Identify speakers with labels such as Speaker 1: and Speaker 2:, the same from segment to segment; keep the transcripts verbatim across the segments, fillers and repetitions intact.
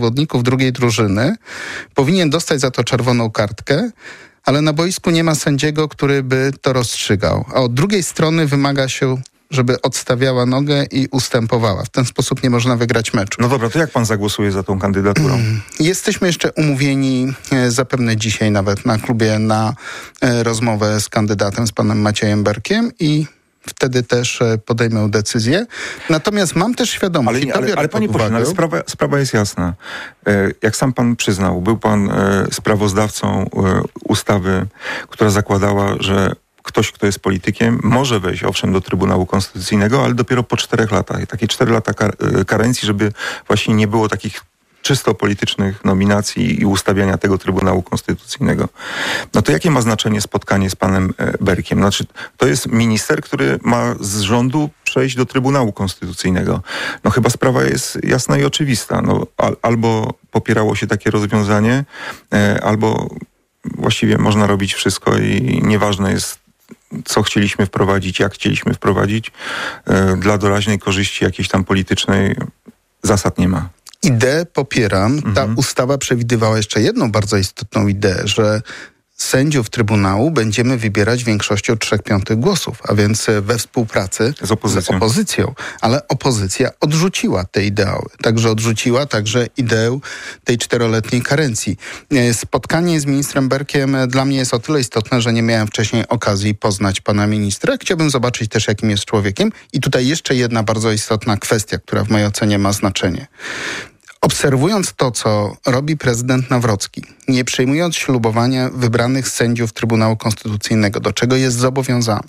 Speaker 1: zawodników drugiej drużyny, powinien dostać za to czerwoną kartkę, ale na boisku nie ma sędziego, który by to rozstrzygał. A od drugiej strony wymaga się, żeby odstawiała nogę i ustępowała. W ten sposób nie można wygrać meczu.
Speaker 2: No dobra, to jak pan zagłosuje za tą kandydaturą?
Speaker 1: Jesteśmy jeszcze umówieni e, zapewne dzisiaj nawet na klubie na e, rozmowę z kandydatem, z panem Maciejem Berkiem i wtedy też e, podejmę decyzję. Natomiast mam też świadomość...
Speaker 2: Ale, ale, ale panie pośle, ale sprawa, sprawa jest jasna. E, jak sam pan przyznał, był pan e, sprawozdawcą e, ustawy, która zakładała, że ktoś, kto jest politykiem, może wejść owszem do Trybunału Konstytucyjnego, ale dopiero po czterech latach. Takie cztery lata kar- karencji, żeby właśnie nie było takich czysto politycznych nominacji i ustawiania tego Trybunału Konstytucyjnego. No to jakie ma znaczenie spotkanie z panem Berkiem? Znaczy, to jest minister, który ma z rządu przejść do Trybunału Konstytucyjnego. No chyba sprawa jest jasna i oczywista. No, al- albo popierało się takie rozwiązanie, e, albo właściwie można robić wszystko i nieważne jest, co chcieliśmy wprowadzić, jak chcieliśmy wprowadzić. E, dla doraźnej korzyści jakiejś tam politycznej zasad nie ma.
Speaker 1: Ideę popieram. Mhm. Ta ustawa przewidywała jeszcze jedną bardzo istotną ideę, że sędziów Trybunału będziemy wybierać większością trzech piątych głosów, a więc we współpracy
Speaker 2: z opozycją.
Speaker 1: z opozycją. Ale opozycja odrzuciła te ideały. Także odrzuciła także ideę tej czteroletniej karencji. Spotkanie z ministrem Berkiem dla mnie jest o tyle istotne, że nie miałem wcześniej okazji poznać pana ministra. Chciałbym zobaczyć też, jakim jest człowiekiem. I tutaj jeszcze jedna bardzo istotna kwestia, która w mojej ocenie ma znaczenie. Obserwując to, co robi prezydent Nawrocki, nie przyjmując ślubowania wybranych sędziów Trybunału Konstytucyjnego, do czego jest zobowiązany,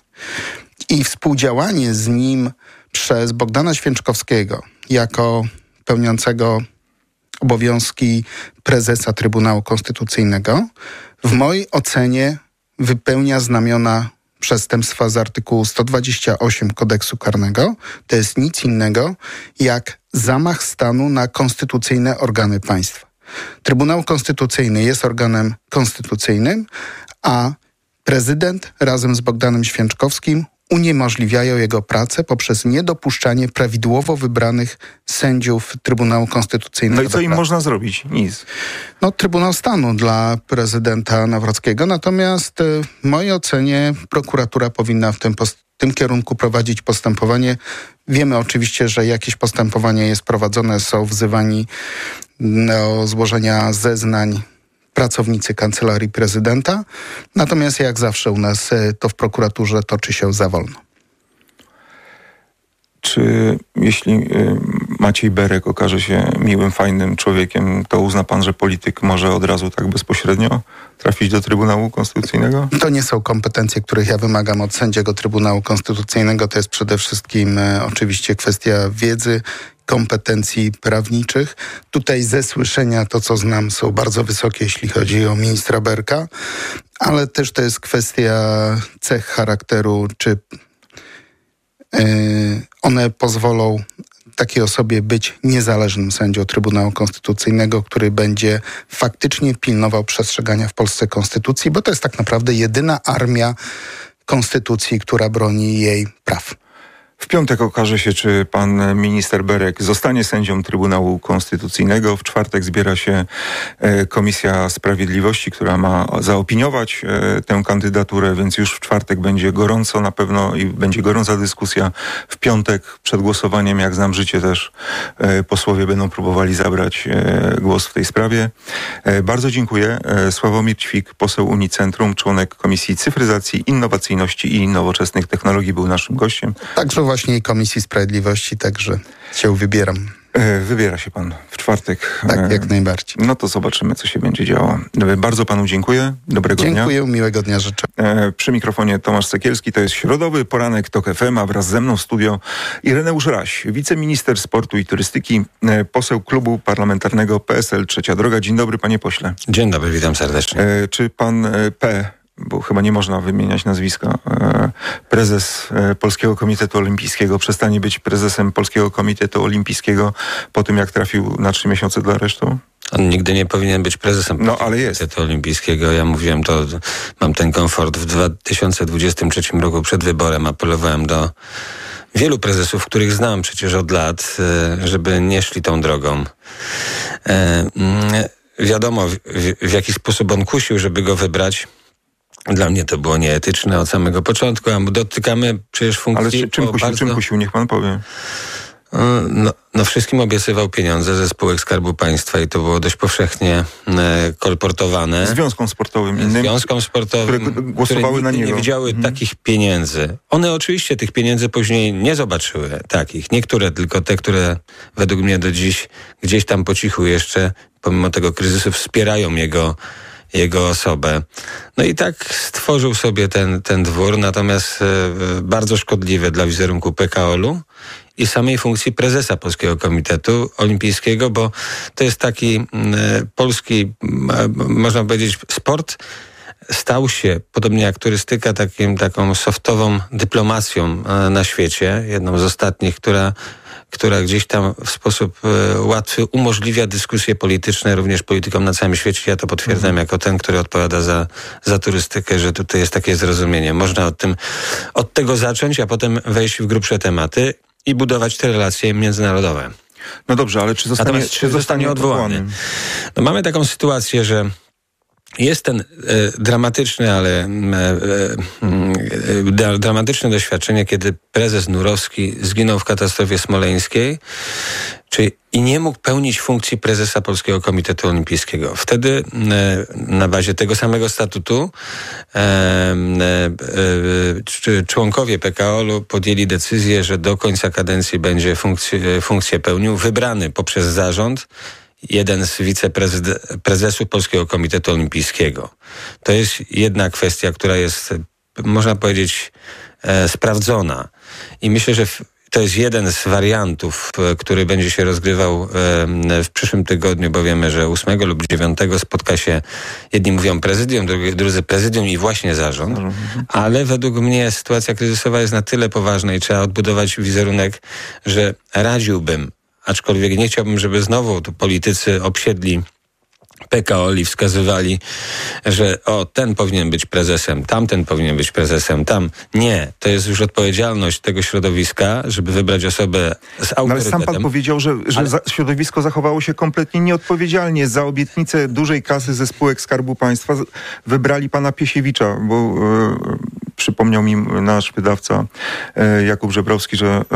Speaker 1: i współdziałanie z nim przez Bogdana Święczkowskiego jako pełniącego obowiązki prezesa Trybunału Konstytucyjnego, w mojej ocenie wypełnia znamiona przestępstwa z artykułu sto dwadzieścia osiem Kodeksu Karnego. To jest nic innego jak zamach stanu na konstytucyjne organy państwa. Trybunał Konstytucyjny jest organem konstytucyjnym, a prezydent razem z Bogdanem Święczkowskim uniemożliwiają jego pracę poprzez niedopuszczanie prawidłowo wybranych sędziów Trybunału Konstytucyjnego.
Speaker 2: No i co im można zrobić? Nic.
Speaker 1: No, Trybunał Stanu dla prezydenta Nawrockiego. Natomiast w mojej ocenie prokuratura powinna w tym, post- w tym kierunku prowadzić postępowanie. Wiemy oczywiście, że jakieś postępowanie jest prowadzone, są wzywani do złożenia zeznań pracownicy Kancelarii Prezydenta. Natomiast jak zawsze u nas to w prokuraturze toczy się za wolno.
Speaker 2: Czy jeśli Maciej Berek okaże się miłym, fajnym człowiekiem, to uzna pan, że polityk może od razu tak bezpośrednio trafić do Trybunału Konstytucyjnego?
Speaker 1: To nie są kompetencje, których ja wymagam od sędziego Trybunału Konstytucyjnego. To jest przede wszystkim e, oczywiście kwestia wiedzy, kompetencji prawniczych. Tutaj ze słyszenia to, co znam, są bardzo wysokie, jeśli chodzi o ministra Berka, ale też to jest kwestia cech charakteru, czy yy, one pozwolą takiej osobie być niezależnym sędzią Trybunału Konstytucyjnego, który będzie faktycznie pilnował przestrzegania w Polsce konstytucji, bo to jest tak naprawdę jedyna armia konstytucji, która broni jej praw.
Speaker 2: W piątek okaże się, czy pan minister Berek zostanie sędzią Trybunału Konstytucyjnego. W czwartek zbiera się Komisja Sprawiedliwości, która ma zaopiniować tę kandydaturę, więc już w czwartek będzie gorąco na pewno i będzie gorąca dyskusja. W piątek przed głosowaniem, jak znam życie, też posłowie będą próbowali zabrać głos w tej sprawie. Bardzo dziękuję. Sławomir Ćwik, poseł Unicentrum, członek Komisji Cyfryzacji, Innowacyjności i Nowoczesnych Technologii, był naszym gościem.
Speaker 1: Także właśnie Komisji Sprawiedliwości, także się wybieram.
Speaker 2: Wybiera się pan w czwartek.
Speaker 1: Tak, jak najbardziej.
Speaker 2: No to zobaczymy, co się będzie działo. Bardzo panu dziękuję. Dobrego
Speaker 1: dziękuję,
Speaker 2: dnia.
Speaker 1: Dziękuję, miłego dnia życzę.
Speaker 2: Przy mikrofonie Tomasz Sekielski. To jest środowy poranek TOK F M, a wraz ze mną w studio Ireneusz Raś, wiceminister sportu i turystyki, poseł klubu parlamentarnego P S L Trzecia Droga. Dzień dobry, panie pośle.
Speaker 3: Dzień dobry, witam serdecznie.
Speaker 2: Czy pan P... bo chyba nie można wymieniać nazwiska, prezes Polskiego Komitetu Olimpijskiego przestanie być prezesem Polskiego Komitetu Olimpijskiego po tym, jak trafił na trzy miesiące do aresztu?
Speaker 3: On nigdy nie powinien być prezesem
Speaker 2: no, ale jest.
Speaker 3: Komitetu Olimpijskiego. Ja mówiłem to, mam ten komfort w dwa tysiące dwudziestym trzecim roku przed wyborem. Apelowałem do wielu prezesów, których znam przecież od lat, żeby nie szli tą drogą. Wiadomo, w, w jaki sposób on kusił, żeby go wybrać. Dla mnie to było nieetyczne od samego początku, a dotykamy przecież funkcji...
Speaker 2: Ale czym kusił,
Speaker 3: bardzo...
Speaker 2: czym kusił? Niech pan powie.
Speaker 3: No, no wszystkim obiecywał pieniądze ze spółek Skarbu Państwa i to było dość powszechnie e, kolportowane.
Speaker 2: Związkom sportowym innym,
Speaker 3: Związkom sportowym,
Speaker 2: które głosowały
Speaker 3: które
Speaker 2: na niego.
Speaker 3: nie widziały mhm. takich pieniędzy. One oczywiście tych pieniędzy później nie zobaczyły takich. Niektóre tylko te, które według mnie do dziś gdzieś tam po cichu jeszcze, pomimo tego kryzysu, wspierają jego jego osobę. No i tak stworzył sobie ten, ten dwór, natomiast e, bardzo szkodliwy dla wizerunku P K O L u i samej funkcji prezesa Polskiego Komitetu Olimpijskiego, bo to jest taki e, polski, e, można powiedzieć, sport stał się, podobnie jak turystyka, takim, taką softową dyplomacją e, na świecie, jedną z ostatnich, która która gdzieś tam w sposób e, łatwy umożliwia dyskusje polityczne również politykom na całym świecie. Ja to potwierdzam mm. jako ten, który odpowiada za, za turystykę, że tutaj jest takie zrozumienie. Można od, tym, od tego zacząć, a potem wejść w grubsze tematy i budować te relacje międzynarodowe.
Speaker 2: No dobrze, ale czy zostanie,
Speaker 3: Natomiast,
Speaker 2: czy
Speaker 3: czy
Speaker 2: zostanie
Speaker 3: zostanie odwołany? odwołany? No mamy taką sytuację, że jest ten e, dramatyczny, ale e, e, dramatyczne doświadczenie, kiedy prezes Nurowski zginął w katastrofie smoleńskiej, czyli i nie mógł pełnić funkcji prezesa Polskiego Komitetu Olimpijskiego. Wtedy e, na bazie tego samego statutu e, e, e, członkowie P K O L u podjęli decyzję, że do końca kadencji będzie funkcję, funkcję pełnił, wybrany poprzez zarząd jeden z wiceprezesów Polskiego Komitetu Olimpijskiego. To jest jedna kwestia, która jest, można powiedzieć, e, sprawdzona. I myślę, że w, to jest jeden z wariantów, e, który będzie się rozgrywał e, w przyszłym tygodniu, bo wiemy, że ósmego lub dziewiątego spotka się, jedni mówią prezydium, drugi, drudzy prezydium i właśnie zarząd. Ale według mnie sytuacja kryzysowa jest na tyle poważna i trzeba odbudować wizerunek, że radziłbym, aczkolwiek nie chciałbym, żeby znowu tu politycy obsiedli P K O L i wskazywali, że o, ten powinien być prezesem, tamten powinien być prezesem, tam. Nie, to jest już odpowiedzialność tego środowiska, żeby wybrać osobę z autorytetem.
Speaker 2: No ale sam pan powiedział, że, że ale... za, środowisko zachowało się kompletnie nieodpowiedzialnie. Za obietnicę dużej kasy ze spółek Skarbu Państwa wybrali pana Piesiewicza, bo e, przypomniał mi nasz wydawca e, Jakub Żebrowski, że e,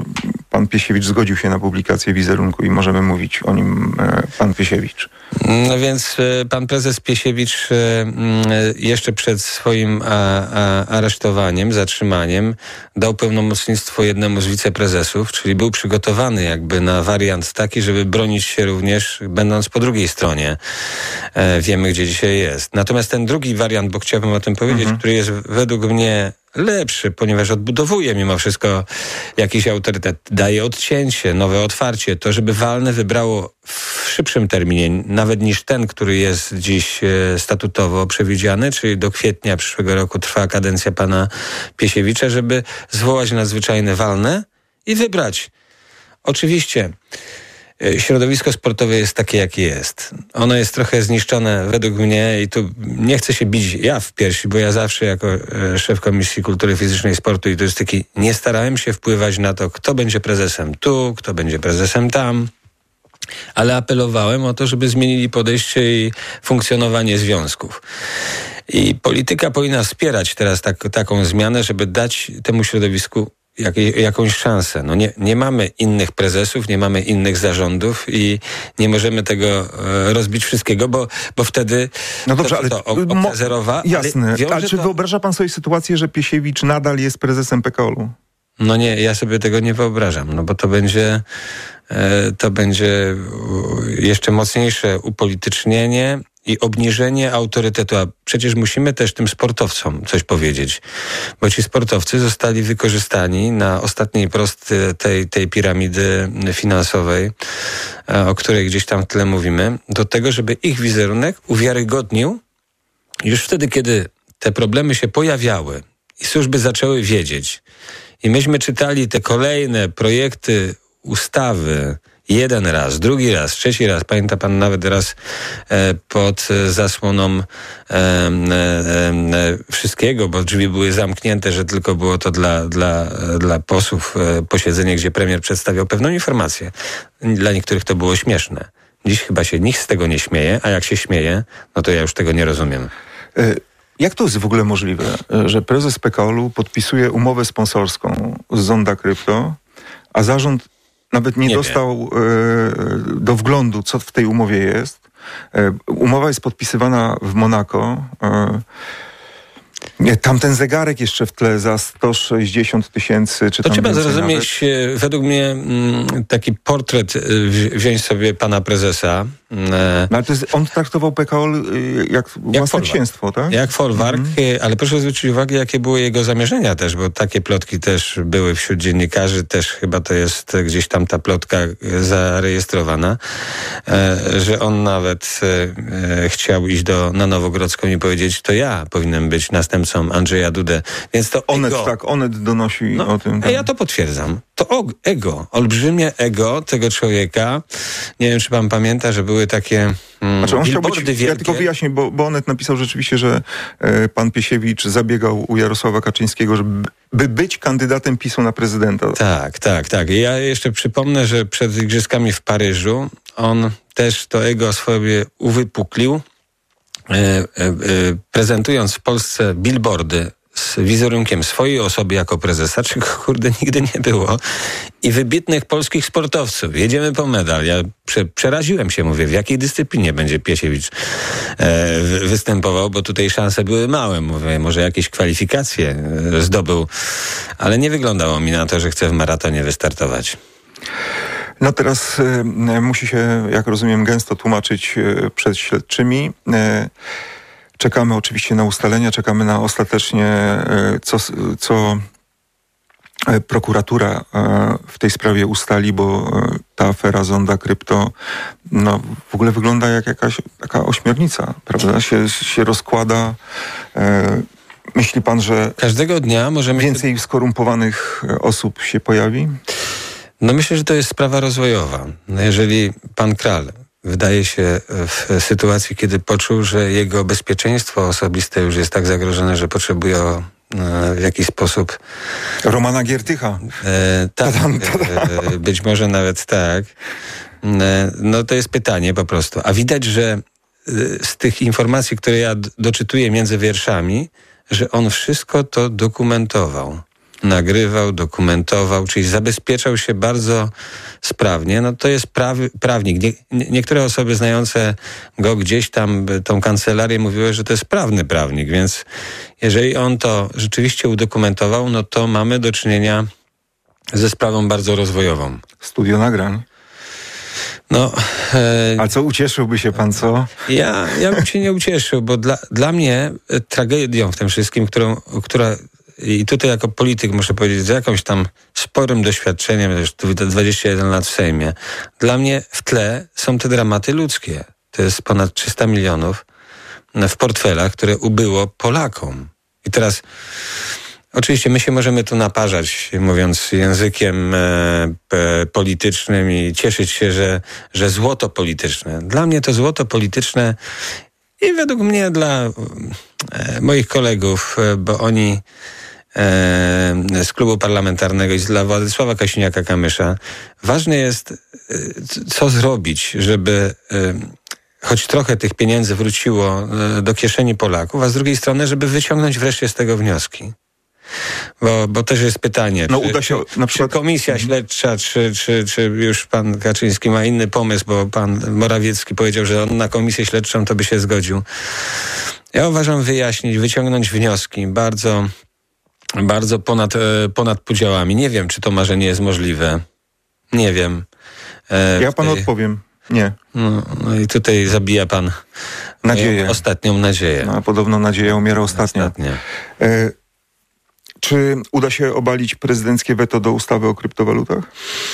Speaker 2: pan Piesiewicz zgodził się na publikację wizerunku i możemy mówić o nim e, pan Piesiewicz.
Speaker 3: No więc e, pan prezes Piesiewicz e, jeszcze przed swoim a, a, aresztowaniem, zatrzymaniem dał pełnomocnictwo jednemu z wiceprezesów, czyli był przygotowany jakby na wariant taki, żeby bronić się również będąc po drugiej stronie. E, wiemy, gdzie dzisiaj jest. Natomiast ten drugi wariant, bo chciałbym o tym powiedzieć, mhm. który jest według mnie lepszy, ponieważ odbudowuje mimo wszystko jakiś autorytet, daje odcięcie, nowe otwarcie, to żeby walne wybrało w szybszym terminie, nawet niż ten, który jest dziś statutowo przewidziany, czyli do kwietnia przyszłego roku trwa kadencja pana Piesiewicza, żeby zwołać nadzwyczajne walne i wybrać. Oczywiście środowisko sportowe jest takie, jakie jest. Ono jest trochę zniszczone według mnie i tu nie chcę się bić ja w piersi, bo ja zawsze jako szef Komisji Kultury Fizycznej, Sportu i Turystyki nie starałem się wpływać na to, kto będzie prezesem tu, kto będzie prezesem tam, ale apelowałem o to, żeby zmienili podejście i funkcjonowanie związków. I polityka powinna wspierać teraz tak, taką zmianę, żeby dać temu środowisku Jak, jakąś szansę. No nie, nie mamy innych prezesów, nie mamy innych zarządów i nie możemy tego e, rozbić wszystkiego, bo, bo wtedy
Speaker 2: no dobrze,
Speaker 3: to,
Speaker 2: ale
Speaker 3: to oprezerowa.
Speaker 2: Jasne. A czy
Speaker 3: to...
Speaker 2: wyobraża pan sobie sytuację, że Piesiewicz nadal jest prezesem P K O L u?
Speaker 3: No nie, ja sobie tego nie wyobrażam, no bo to będzie e, to będzie jeszcze mocniejsze upolitycznienie i obniżenie autorytetu, a przecież musimy też tym sportowcom coś powiedzieć, bo ci sportowcy zostali wykorzystani na ostatniej prosty tej, tej piramidy finansowej, o której gdzieś tam w tle mówimy, do tego, żeby ich wizerunek uwiarygodnił już wtedy, kiedy te problemy się pojawiały i służby zaczęły wiedzieć. I myśmy czytali te kolejne projekty ustawy Jeden raz, drugi raz, trzeci raz. Pamięta pan nawet raz e, pod zasłoną e, e, e, wszystkiego, bo drzwi były zamknięte, że tylko było to dla, dla, dla posłów e, posiedzenie, gdzie premier przedstawiał pewną informację. Dla niektórych to było śmieszne. Dziś chyba się nikt z tego nie śmieje, a jak się śmieje, no to ja już tego nie rozumiem.
Speaker 2: Y- Jak to jest w ogóle możliwe, że prezes P K O L-u podpisuje umowę sponsorską z Zonda Krypto, a zarząd nawet nie, nie dostał e, do wglądu, co w tej umowie jest? E, umowa jest podpisywana w Monako. E, Nie, tam ten zegarek jeszcze w tle za sto sześćdziesiąt tysięcy, czy
Speaker 3: to
Speaker 2: tam
Speaker 3: trzeba zrozumieć, nawet. Według mnie taki portret wziąć sobie pana prezesa.
Speaker 2: No, ale to jest, on traktował P K O L jak, jak własne księstwo, tak?
Speaker 3: Jak folwark, mm. ale proszę zwrócić uwagę, jakie były jego zamierzenia też, bo takie plotki też były wśród dziennikarzy, też chyba to jest gdzieś tam ta plotka zarejestrowana, że on nawet chciał iść do, na Nowogrodzką i powiedzieć, to ja powinienem być następcą Andrzeja Dudę. Więc to
Speaker 2: Onet,
Speaker 3: ego,
Speaker 2: tak, Onet donosi
Speaker 3: no,
Speaker 2: o tym.
Speaker 3: A ja to potwierdzam. To ego, olbrzymie ego tego człowieka. Nie wiem, czy pan pamięta, że były takie mm,
Speaker 2: znaczy on chciał być,
Speaker 3: wielkie.
Speaker 2: Ja tylko wyjaśnię, bo, bo Onet napisał rzeczywiście, że e, pan Piesiewicz zabiegał u Jarosława Kaczyńskiego, żeby by być kandydatem PiSu na prezydenta.
Speaker 3: Tak, tak, tak. I ja jeszcze przypomnę, że przed igrzyskami w Paryżu on też to ego sobie uwypuklił, e, e, e, prezentując w Polsce billboardy z wizerunkiem swojej osoby jako prezesa, czego kurde nigdy nie było, i wybitnych polskich sportowców. Jedziemy po medal. Ja prze, przeraziłem się, mówię, w jakiej dyscyplinie będzie Piesiewicz e, występował, bo tutaj szanse były małe. Mówię, może jakieś kwalifikacje e, zdobył, ale nie wyglądało mi na to, że chce w maratonie wystartować.
Speaker 2: No teraz e, musi się, jak rozumiem, gęsto tłumaczyć e, przed śledczymi. E, Czekamy oczywiście na ustalenia, czekamy na ostatecznie, co, co prokuratura w tej sprawie ustali, bo ta afera Zonda Krypto no, w ogóle wygląda jak jakaś taka ośmiornica, prawda? Się, się rozkłada. Myśli pan, że
Speaker 3: każdego dnia możemy
Speaker 2: więcej skorumpowanych osób się pojawi?
Speaker 3: No myślę, że to jest sprawa rozwojowa. No jeżeli pan Kral wydaje się w sytuacji, kiedy poczuł, że jego bezpieczeństwo osobiste już jest tak zagrożone, że potrzebuje e, w jakiś sposób...
Speaker 2: Romana Giertycha.
Speaker 3: E, tak,
Speaker 2: tadam, tadam.
Speaker 3: E, być może nawet tak. E, no to jest pytanie po prostu. A widać, że e, z tych informacji, które ja d- doczytuję między wierszami, że on wszystko to dokumentował. Nagrywał, dokumentował, czyli zabezpieczał się bardzo sprawnie. No to jest prawy, prawnik. Nie, nie, niektóre osoby znające go gdzieś tam, tą kancelarię, mówiły, że to jest prawny prawnik, więc jeżeli on to rzeczywiście udokumentował, no to mamy do czynienia ze sprawą bardzo rozwojową.
Speaker 2: Studio nagrań.
Speaker 3: No, e,
Speaker 2: A co, ucieszyłby się pan, co?
Speaker 3: Ja, ja bym się nie ucieszył, bo dla, dla mnie tragedią w tym wszystkim, którą, która i tutaj jako polityk muszę powiedzieć, z jakimś tam sporym doświadczeniem, już dwadzieścia jeden lat w Sejmie, dla mnie w tle są te dramaty ludzkie. To jest ponad trzysta milionów w portfelach, które ubyło Polakom. I teraz oczywiście my się możemy tu naparzać, mówiąc językiem e, e, politycznym i cieszyć się, że, że złoto polityczne. Dla mnie to złoto polityczne i według mnie dla e, moich kolegów, e, bo oni e, z klubu parlamentarnego i dla Władysława Kosiniaka-Kamysza ważne jest, e, co zrobić, żeby e, choć trochę tych pieniędzy wróciło e, do kieszeni Polaków, a z drugiej strony, żeby wyciągnąć wreszcie z tego wnioski. Bo, bo też jest pytanie,
Speaker 2: no,
Speaker 3: czy,
Speaker 2: uda się,
Speaker 3: czy,
Speaker 2: na przykład...
Speaker 3: czy komisja śledcza, czy, czy, czy już pan Kaczyński ma inny pomysł, bo pan Morawiecki powiedział, że on na komisję śledczą to by się zgodził. Ja uważam wyjaśnić, wyciągnąć wnioski bardzo, bardzo ponad, ponad podziałami. Nie wiem, czy to marzenie jest możliwe. Nie wiem.
Speaker 2: E, ja panu tej... odpowiem. Nie.
Speaker 3: No, no i tutaj zabija pan
Speaker 2: nadzieję.
Speaker 3: Ostatnią nadzieję.
Speaker 2: No, a podobno nadzieja umiera ostatnio.
Speaker 3: Ostatnia.
Speaker 2: E, Czy uda się obalić prezydenckie weto do ustawy o kryptowalutach?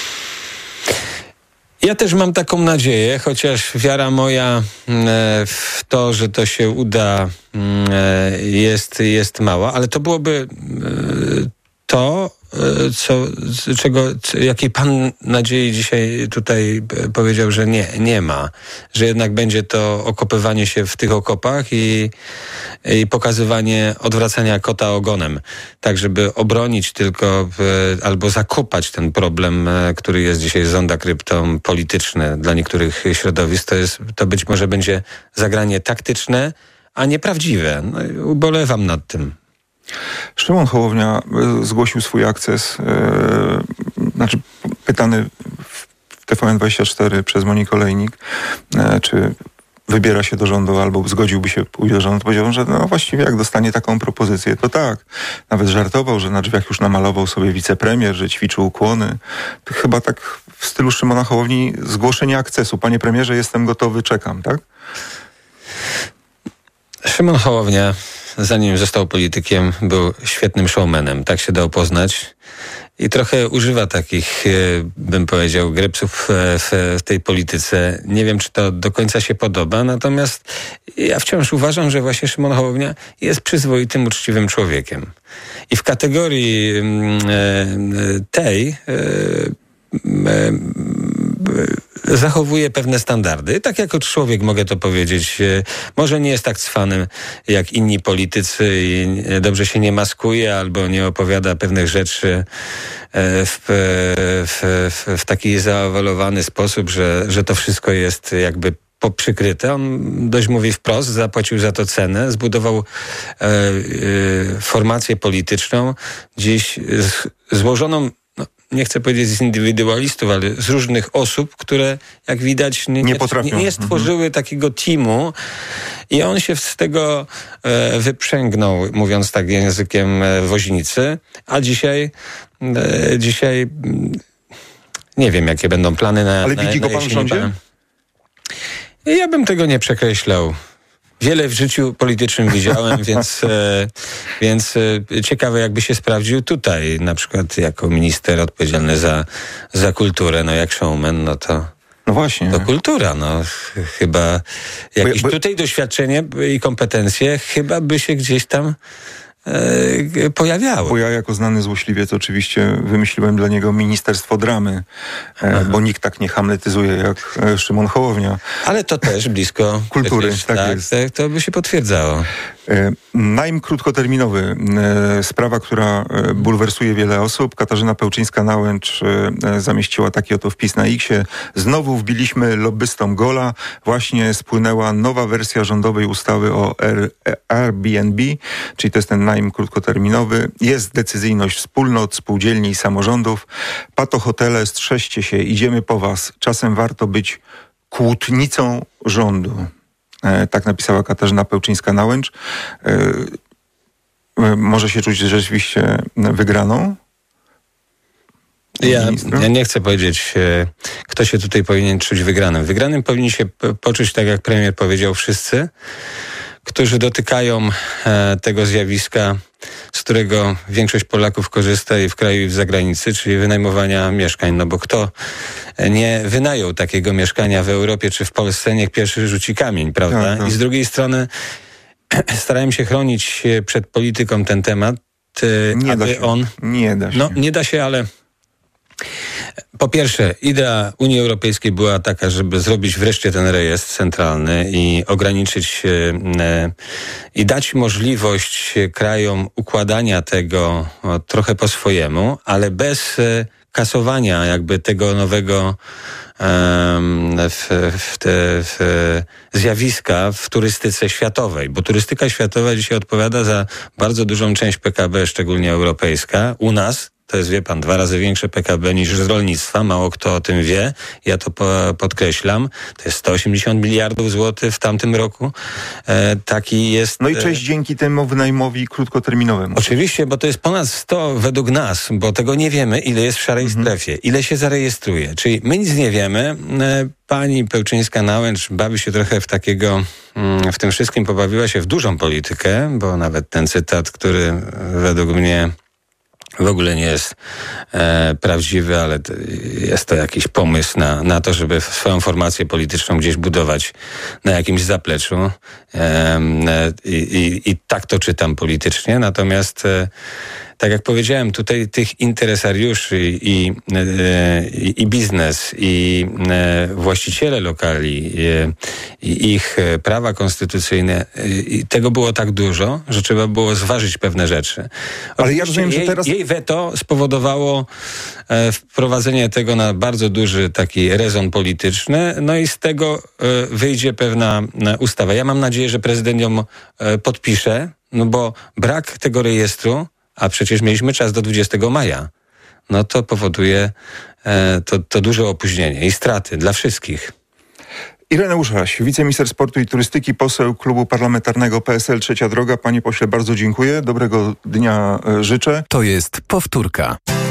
Speaker 3: Ja też mam taką nadzieję, chociaż wiara moja w to, że to się uda, jest, jest mała, ale to byłoby to co, czego, jakiej pan nadziei dzisiaj tutaj powiedział, że nie, nie ma. Że jednak będzie to okopywanie się w tych okopach i, i pokazywanie odwracania kota ogonem. Tak, żeby obronić tylko albo zakopać ten problem, który jest dzisiaj zonda krypto polityczny dla niektórych środowisk. To jest, to być może będzie zagranie taktyczne, a nieprawdziwe. No, ubolewam nad tym.
Speaker 2: Szymon Hołownia zgłosił swój akces, yy, znaczy pytany w T V N dwadzieścia cztery przez Monikę Olejnik, yy, czy wybiera się do rządu albo zgodziłby się pójść do rządu, to powiedział, że no właściwie jak dostanie taką propozycję, to tak. Nawet żartował, że na drzwiach już namalował sobie wicepremier, że ćwiczył ukłony. To chyba tak w stylu Szymona Hołowni zgłoszenie akcesu. Panie premierze, jestem gotowy, czekam, tak?
Speaker 3: Szymon Hołownia, zanim został politykiem, był świetnym showmanem. Tak się dał poznać. I trochę używa takich, bym powiedział, grepsów w, w tej polityce. Nie wiem, czy to do końca się podoba, natomiast ja wciąż uważam, że właśnie Szymon Hołownia jest przyzwoitym, uczciwym człowiekiem. I w kategorii tej zachowuje pewne standardy. Tak jako człowiek mogę to powiedzieć. Może nie jest tak cwany jak inni politycy i dobrze się nie maskuje albo nie opowiada pewnych rzeczy w, w, w, w taki zaawalowany sposób, że, że to wszystko jest jakby poprzykryte. On dość mówi wprost, zapłacił za to cenę, zbudował e, e, formację polityczną, dziś z, złożoną, no, nie chcę powiedzieć z indywidualistów, ale z różnych osób, które jak widać nie,
Speaker 2: nie,
Speaker 3: nie, nie stworzyły mhm. takiego teamu i on się z tego e, wyprzęgnął, mówiąc tak językiem e, woźnicy, a dzisiaj e, dzisiaj nie wiem, jakie będą plany na
Speaker 2: Ale
Speaker 3: na,
Speaker 2: widzi
Speaker 3: na
Speaker 2: go pan w rządzie?
Speaker 3: Pana. Ja bym tego nie przekreślał. Wiele w życiu politycznym widziałem, więc, e, więc e, ciekawe jakby się sprawdził tutaj, na przykład jako minister odpowiedzialny za, za kulturę, no jak showman, no to...
Speaker 2: No właśnie.
Speaker 3: To kultura, no chyba jakieś
Speaker 2: bo, bo...
Speaker 3: tutaj doświadczenie i kompetencje chyba by się gdzieś tam e, pojawiały.
Speaker 2: Bo ja jako znany złośliwiec oczywiście wymyśliłem dla niego ministerstwo dramy, e, bo nikt tak nie hamletyzuje jak e, Szymon Hołownia.
Speaker 3: Ale to też blisko
Speaker 2: kultury,
Speaker 3: przecież,
Speaker 2: tak,
Speaker 3: tak
Speaker 2: jest.
Speaker 3: Tak, to by się potwierdzało.
Speaker 2: E, najm krótkoterminowy. E, sprawa, która e, bulwersuje wiele osób. Katarzyna Pełczyńska-Nałęcz e, zamieściła taki oto wpis na X-ie. Znowu wbiliśmy lobbystom gola. Właśnie spłynęła nowa wersja rządowej ustawy o Airbnb, czyli to jest ten najm krótkoterminowy. Jest decyzyjność wspólnot, spółdzielni i samorządów. Pato hotele, strzeżcie się, idziemy po was. Czasem warto być kłótnicą rządu. E, tak napisała Katarzyna Pełczyńska-Nałęcz. E, e, może się czuć rzeczywiście wygraną?
Speaker 3: Ja, ja nie chcę powiedzieć, e, kto się tutaj powinien czuć wygranym. Wygranym powinni się p- poczuć, tak jak premier powiedział, wszyscy, którzy dotykają e, tego zjawiska, z którego większość Polaków korzysta i w kraju, i w zagranicy, czyli wynajmowania mieszkań. No bo kto nie wynajął takiego mieszkania w Europie czy w Polsce, niech pierwszy rzuci kamień, prawda? Tak, tak. I z drugiej strony starałem się chronić przed polityką ten temat,
Speaker 2: nie
Speaker 3: aby
Speaker 2: da się.
Speaker 3: on...
Speaker 2: Nie da się.
Speaker 3: No, nie da się, ale... Po pierwsze, idea Unii Europejskiej była taka, żeby zrobić wreszcie ten rejestr centralny i ograniczyć e, i dać możliwość krajom układania tego o, trochę po swojemu, ale bez e, kasowania jakby tego nowego e, w, w te, w zjawiska w turystyce światowej, bo turystyka światowa dzisiaj odpowiada za bardzo dużą część P K B, szczególnie europejska. U nas to jest, wie pan, dwa razy większe P K B niż z rolnictwa. Mało kto o tym wie. Ja to po, podkreślam. To jest sto osiemdziesiąt miliardów złotych w tamtym roku. E, taki jest...
Speaker 2: No i cześć dzięki temu wynajmowi krótkoterminowemu.
Speaker 3: Oczywiście, bo to jest ponad sto według nas, bo tego nie wiemy, ile jest w szarej mhm. strefie, ile się zarejestruje. Czyli my nic nie wiemy. E, pani Pełczyńska-Nałęcz bawi się trochę w takiego... Mm, w tym wszystkim pobawiła się w dużą politykę, bo nawet ten cytat, który według mnie w ogóle nie jest e, prawdziwy, ale to jest to jakiś pomysł na, na to, żeby swoją formację polityczną gdzieś budować na jakimś zapleczu. E, e, i, i tak to czytam politycznie. Natomiast e, tak jak powiedziałem, tutaj tych interesariuszy i, i, i biznes, i właściciele lokali, i ich prawa konstytucyjne, i tego było tak dużo, że trzeba było zważyć pewne rzeczy.
Speaker 2: Ale ja rozumiem,
Speaker 3: jej,
Speaker 2: że teraz...
Speaker 3: jej weto spowodowało wprowadzenie tego na bardzo duży taki rezon polityczny, no i z tego wyjdzie pewna ustawa. Ja mam nadzieję, że prezydent ją podpisze, no bo brak tego rejestru, a przecież mieliśmy czas do dwudziestego maja, no to powoduje to, to duże opóźnienie i straty dla wszystkich.
Speaker 2: Ireneusz Raś, wiceminister sportu i turystyki, poseł Klubu Parlamentarnego P S L Trzecia Droga. Panie pośle, bardzo dziękuję. Dobrego dnia życzę.
Speaker 4: To jest powtórka.